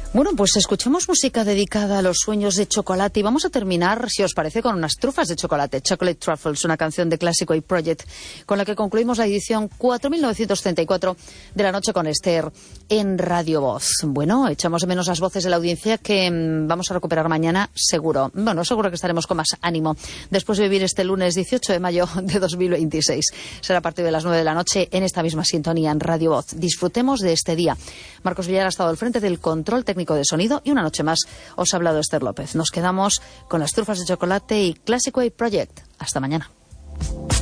Bueno, pues escuchemos música dedicada a los sueños de chocolate y vamos a terminar, si os parece, con unas trufas de chocolate, Chocolate Truffles, una canción de Classic Way Project, con la que concluimos la edición 4934 de La Noche con Esther en Radio Voz. Bueno, echamos de menos las voces de la audiencia que vamos a recuperar mañana, seguro. Bueno, seguro que estaremos con más ánimo después de vivir este lunes 18 de mayo de 2026. Será a partir de las 9 de la noche en esta misma sintonía en Radio Voz. Disfrutemos de este día. Marcos Villar ha estado al frente del control técnico de sonido y una noche más os ha hablado Esther López. Nos quedamos con las trufas de chocolate y Classic Way Project. Hasta mañana.